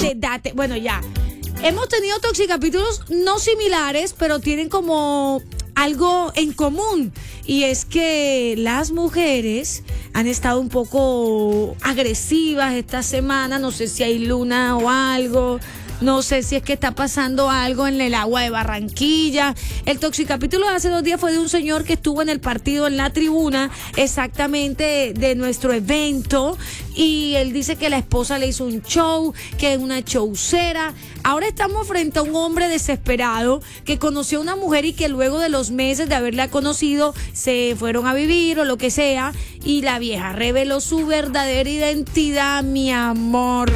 date. Bueno, ya. Hemos tenido toxicapítulos no similares, pero tienen como algo en común. Y es que las mujeres han estado un poco agresivas esta semana. No sé si hay luna o algo. No sé si es que está pasando algo en el agua de Barranquilla. El toxicapítulo de hace 2 días fue de un señor que estuvo en el partido en la tribuna, exactamente de nuestro evento, y él dice que la esposa le hizo un show, que es una showcera. Ahora estamos frente a un hombre desesperado que conoció a una mujer y que luego de los meses de haberla conocido se fueron a vivir o lo que sea, y la vieja reveló su verdadera identidad, mi amor.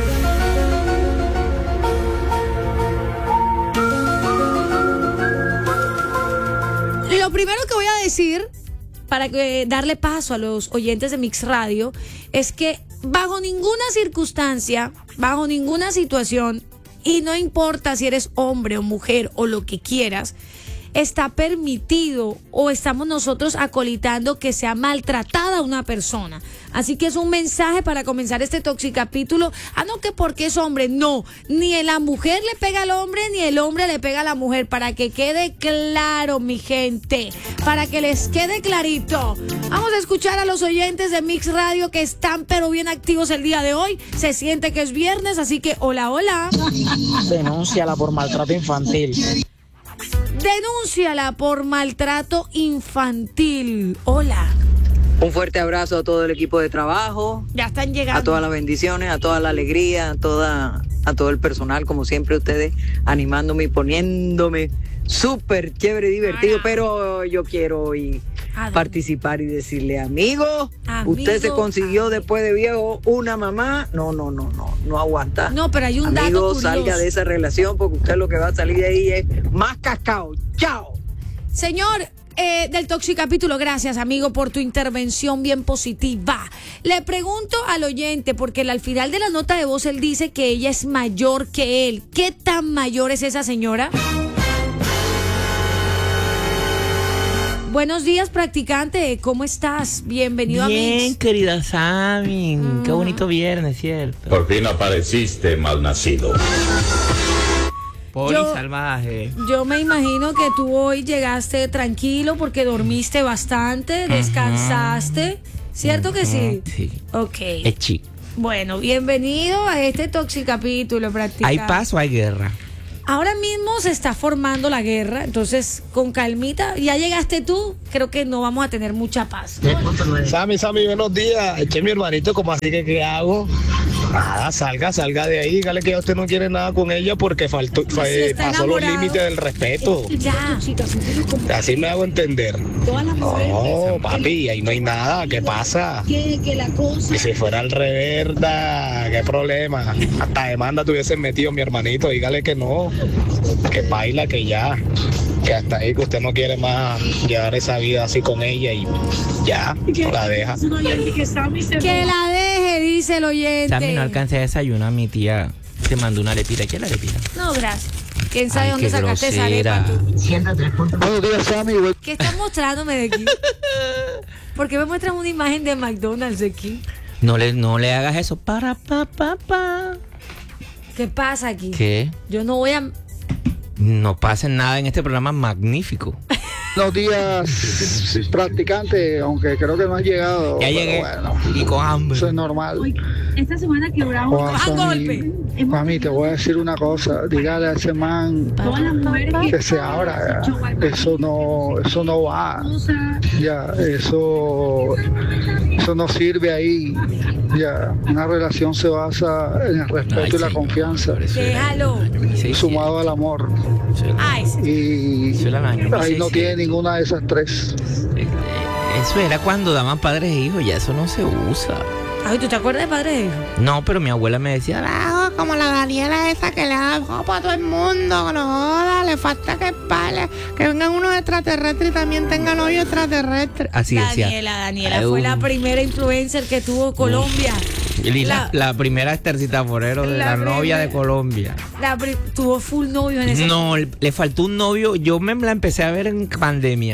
Lo primero que voy a decir, para darle paso a los oyentes de Mix Radio, es que bajo ninguna circunstancia, bajo ninguna situación, y no importa si eres hombre o mujer o lo que quieras, está permitido o estamos nosotros acolitando que sea maltratada una persona. Así que es un mensaje para comenzar este toxicapítulo. No, que porque es hombre, no, ni la mujer le pega al hombre ni el hombre le pega a la mujer, para que quede claro, mi gente, para que les quede clarito. Vamos a escuchar a los oyentes de Mix Radio que están pero bien activos el día de hoy. Se siente que es viernes, así que hola, hola. Denúnciala por maltrato infantil. Denúnciala por maltrato infantil. Hola. Un fuerte abrazo a todo el equipo de trabajo. Ya están llegando. A todas las bendiciones, a toda la alegría, a todo el personal, como siempre ustedes, animándome y poniéndome súper chévere y divertido. Pero yo quiero hoy participar y decirle, amigo, usted se consiguió después de viejo una mamá. No aguanta. No, pero hay un dato amigo, curioso. salga de esa relación, porque usted lo que va a salir de ahí es más cascao. Chao. Señor del toxicapítulo, gracias, amigo, por tu intervención bien positiva. Le pregunto al oyente, porque al final de la nota de voz él dice que ella es mayor que él. ¿Qué tan mayor es esa señora? Buenos días, practicante. ¿Cómo estás? Bienvenido a Mix. Bien, querida Sammy. Qué bonito viernes, ¿cierto? Por fin apareciste, malnacido. Poli salvaje. Yo me imagino que tú hoy llegaste tranquilo porque dormiste bastante, descansaste. ¿Cierto que sí? Sí. Ok. Echi. Bueno, bienvenido a este toxicapítulo, practicante. ¿Hay paz o hay guerra? Ahora mismo se está formando la guerra, entonces con calmita, ya llegaste tú, creo que no vamos a tener mucha paz. Sammy, buenos días. Eche, mi hermanito, ¿cómo así que qué hago? Nada, salga de ahí, dígale que usted no quiere nada con ella porque pasó los límites del respeto. Ya. Así me hago entender. No, papi, ahí no hay nada, ¿qué pasa? Y si fuera al revés, ¿verdad? ¿Qué problema? Hasta demanda te hubiesen metido, mi hermanito, dígale que no, que baila, que ya, que hasta ahí, que usted no quiere más llevar esa vida así con ella y ya, la deja. Que la deje, dice el oyente. Sammy, no alcancé a desayunar, mi tía te mandó una arepita. ¿Qué es la arepita? No, gracias. ¿Quién sabe Ay, dónde qué sacaste esa grosera. arepa tú? Buenos días, Sammy. ¿Qué estás mostrándome de aquí? ¿Por qué me muestras una imagen de McDonald's aquí? No le hagas eso. Pa. ¿Qué pasa aquí? ¿Qué? Yo no voy a... No pasa nada en este programa magnífico. Buenos días, practicante, aunque creo que no has llegado. Ya llegué. Bueno, y con hambre. eso es normal. Esta semana quebramos ¡A golpe! Mami, te voy a decir una cosa. Dígale a ese man todas las mujeres que se abra. Eso no va. Ya, eso no sirve ahí. Ya, una relación se basa en el respeto y la confianza, Déjalo. sumado al amor. Ay, sí. Y Eso era el año ahí no 1600. tiene ninguna de esas tres. Eso era cuando daban padres e hijos, ya eso no se usa. Ay, ¿tú te acuerdas de padre de hijo? No, pero mi abuela me decía, como la Daniela esa que le da para todo el mundo, no joda, le falta que vengan unos extraterrestres y también tengan novio extraterrestre. Así decía. Daniela fue la primera influencer que tuvo Colombia. Y la primera Esthercita Forero de la novia de Colombia. Tuvo full novio en ese. No, le faltó un novio. Yo me la empecé a ver en pandemia. Ajá.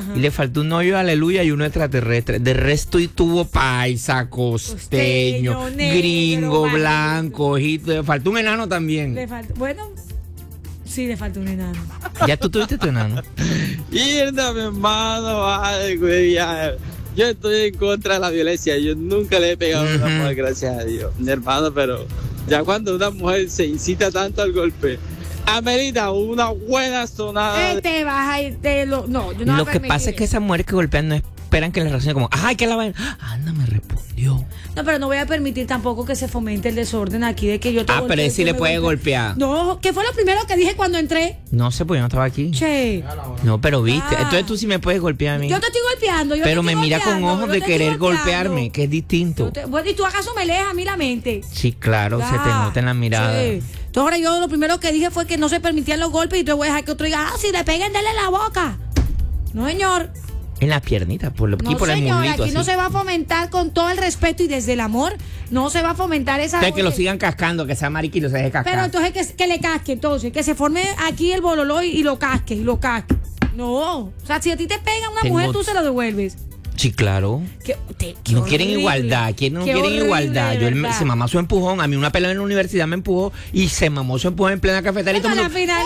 y le faltó un novio aleluya y uno extraterrestre. De resto y tuvo paisa, costeño, gringo, negro, blanco, ojito. Le faltó un enano también. Bueno, sí, le faltó un enano. ¿Ya tú tuviste tu enano? Mierda, mi hermano, ay, güey, ya. Yo estoy en contra de la violencia. Yo nunca le he pegado a una mujer, gracias a Dios, mi hermano, pero ya cuando una mujer se incita tanto al golpe, amerita una buena sonada. Te vas a ir, no, yo no Lo voy a que permitir pasa es que eso. esas mujeres que golpean no esperan que les reaccione como, ay, que la vaina. Anda, me respondió. No, pero no voy a permitir tampoco que se fomente el desorden aquí de que yo te Pero él sí le puede golpear. No, ¿qué fue lo primero que dije cuando entré? No sé, pues yo no estaba aquí. Che. No, pero viste. Ah. Entonces tú sí me puedes golpear a mí. Yo te estoy golpeando. Pero me mira con ojos de querer golpearme, golpearme, que es distinto. Bueno, ¿y tú acaso me lees a mí la mente? Sí, claro, se te nota en la mirada. Sí. Entonces ahora yo lo primero que dije fue que no se permitían los golpes y te voy a dejar que otro diga, si le peguen, denle en la boca. No, señor. En las piernitas, por aquí, No, por el señor, muslito. aquí así. no se va a fomentar con todo el respeto y desde el amor. No se va a fomentar esa... Entonces que lo sigan cascando, que sea mariquito, se deje cascar. Pero entonces que le casque, entonces, que se forme aquí el bololó y lo casque, No, o sea, si a ti te pega una mujer, tú se lo devuelves. Sí, claro. Qué No quieren horrible. igualdad, no Qué quieren horrible, igualdad. de verdad. Se mamó su empujón. A mí una pelea en la universidad me empujó y se mamó su empujón en plena cafetería. y todo Pero el mundo,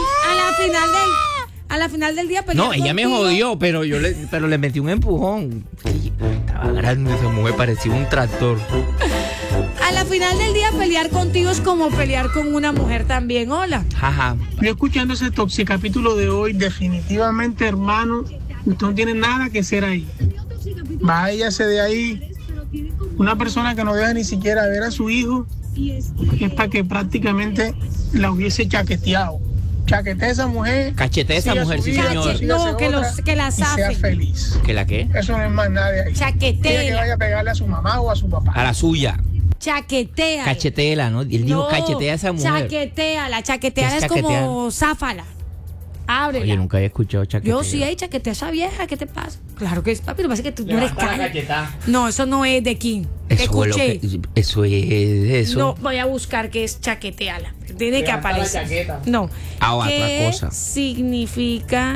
a la final del día pelear no, ella me contigo. jodió, pero pero le metí un empujón. Estaba grande esa mujer, parecía un tractor. A la final del día pelear contigo es como pelear con una mujer también. Hola. Jaja. Yo escuchando ese toxicapítulo de hoy, definitivamente, hermano, usted no tiene nada que hacer ahí. Váyase de ahí. Una persona que no deja ni siquiera ver a su hijo es para que prácticamente la hubiese chaqueteado. Chaquetea a esa mujer. Cachetea a esa siga mujer, su sí, vida, señor. consígase No, que la otra y sea zafe. feliz. ¿Que la qué? Eso no es más nada de ahí. Chaquetea. Quiere que vaya a pegarle a su mamá o a su papá. A la suya. Chaquetea. Cacheteela, ¿no? Él dijo cachetea a esa mujer. Chaquetea ¿Qué es es como záfala. Ábrela. Oye, nunca había escuchado chaquetea. Yo sí, chaquetea a esa vieja, ¿qué te pasa? Claro que es, papi, lo que pasa es que tú no eres Levanta la cara. cachetada. No, eso no es de King. Eso es lo Escuché. que, eso es eso. No, voy a buscar qué es chaqueteala. Tiene que aparecer. No. Ah, otra ¿Qué cosa. significa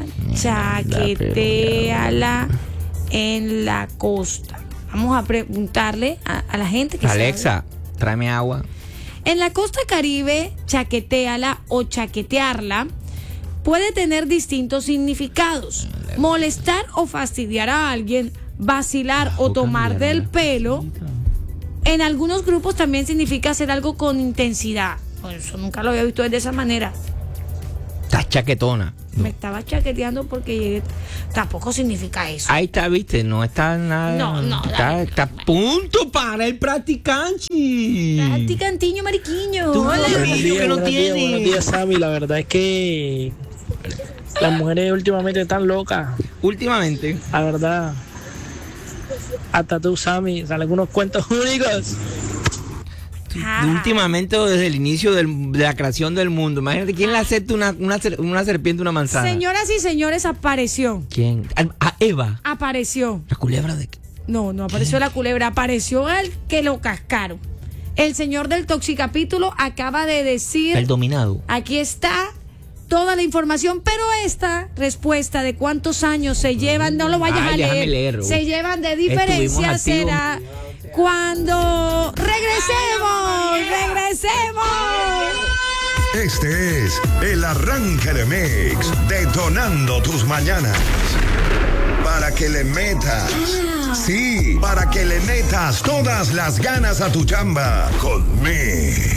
chaqueteala en la costa? Vamos a preguntarle a la gente que Alexa, tráeme agua. En la costa caribe, chaqueteala o chaquetearla puede tener distintos significados. Molestar o fastidiar a alguien, vacilar o tomar del pelo. En algunos grupos también significa hacer algo con intensidad. Bueno, eso nunca lo había visto de esa manera. Estás chaquetona. Me estaba chaqueteando porque llegué. Tampoco significa eso. Ahí está, viste, no está nada. No, Está a punto para el practicanchi. Practicantiño, mariquiño. Tú, Hola. buenos días, que no tiene. Buenos días, Sammy. La verdad es que las mujeres últimamente están locas. Últimamente. La verdad. Hasta tú, Sammy, salen unos cuentos únicos. Últimamente, desde el inicio de la creación del mundo. Imagínate, ¿quién le acepta una serpiente, una manzana? Señoras y señores, apareció. ¿Quién? A Eva. Apareció. ¿La culebra de qué? No apareció la culebra, apareció el que lo cascaron. El señor del toxicapítulo acaba de decir. El dominado. Aquí está toda la información, pero esta respuesta de cuántos años se llevan, no lo vayas a leer. Se llevan de diferencia, será cuando regresemos. Este es el arranque de Mix, detonando tus mañanas. Para que le metas, sí, para que le metas todas las ganas a tu chamba con Mix.